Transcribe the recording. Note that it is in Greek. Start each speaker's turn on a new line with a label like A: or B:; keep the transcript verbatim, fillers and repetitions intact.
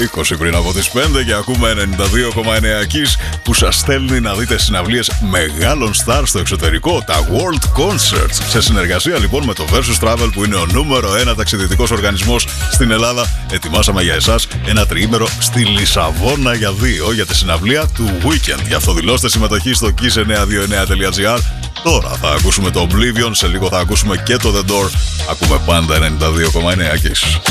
A: είκοσι πριν από τις πέντε και ακούμε ενενήντα δύο κόμμα εννέα Kiss που σας στέλνει να δείτε συναυλίες μεγάλων stars στο εξωτερικό, τα World Concerts. Σε συνεργασία λοιπόν με το Versus Travel που είναι ο νούμερο ένα ταξιδιωτικός οργανισμός στην Ελλάδα, ετοιμάσαμε για εσάς ένα τριήμερο στη Λισαβόνα για δύο για τη συναυλία του Weekend. Γι' αυτό δηλώστε συμμετοχή στο kiss εννιά δύο εννιά τελεία gr. Τώρα θα ακούσουμε το Oblivion, σε λίγο θα ακούσουμε και το The Door. Ακούμε πάντα ενενήντα δύο κόμμα εννέα Kiss.